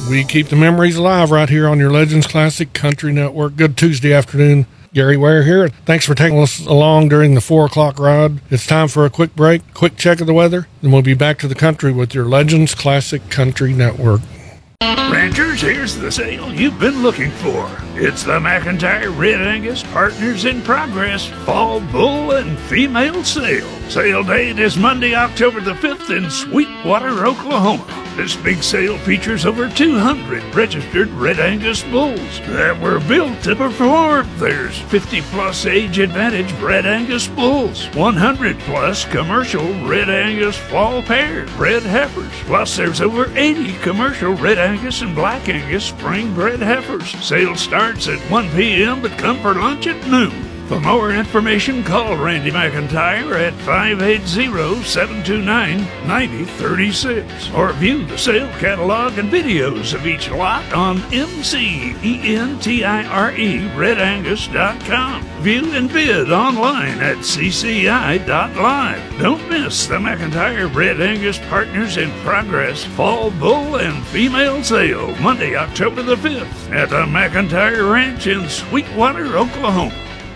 We keep the memories alive right here on your Legends Classic Country Network. Good Tuesday afternoon. Gary Ware here. Thanks for taking us along during the 4 o'clock ride. It's time for a quick break, quick check of the weather, then we'll be back to the country with your Legends Classic Country Network. Ranchers, here's the sale you've been looking for. It's the McIntyre Red Angus Partners in Progress Fall Bull and Female Sale. Sale date is Monday, October the 5th in Sweetwater, Oklahoma. This big sale features over 200 registered Red Angus bulls that were built to perform. There's 50-plus age advantage Red Angus bulls, 100-plus commercial Red Angus fall paired bred heifers, plus there's over 80 commercial Red Angus and Black Angus spring bred heifers. Sale starts at 1 p.m. but come for lunch at noon. For more information, call Randy McIntyre at 580-729-9036 or view the sale catalog and videos of each lot on MCENTIRE-RedAngus.com. View and bid online at cci.live. Don't miss the McIntyre Red Angus Partners in Progress Fall Bull and Female Sale, Monday, October the 5th at the McIntyre Ranch in Sweetwater, Oklahoma.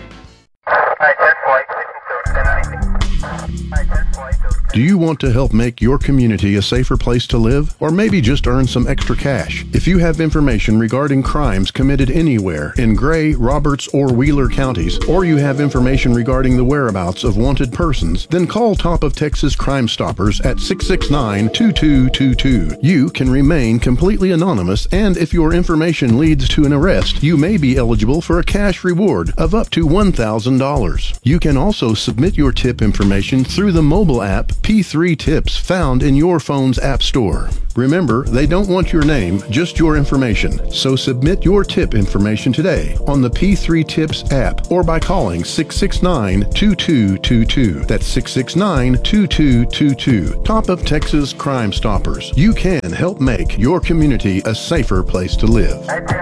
Do you want to help make your community a safer place to live? Or maybe just earn some extra cash? If you have information regarding crimes committed anywhere in Gray, Roberts, or Wheeler counties, or you have information regarding the whereabouts of wanted persons, then call Top of Texas Crime Stoppers at 669-2222. You can remain completely anonymous, and if your information leads to an arrest, you may be eligible for a cash reward of up to $1,000. You can also submit your tip information through the mobile app P3 Tips found in your phone's app store. Remember, they don't want your name, just your information. So submit your tip information today on the P3 Tips app or by calling 669-2222. That's 669-2222. Top of Texas Crime Stoppers. You can help make your community a safer place to live.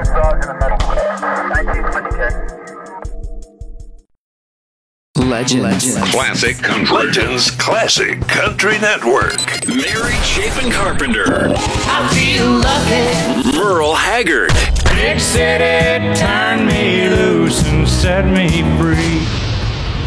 Legends. Classic Country. Legends Classic Country Network. Mary Chapin Carpenter. I feel lucky. Merle Haggard. Big City turned me loose and set me free.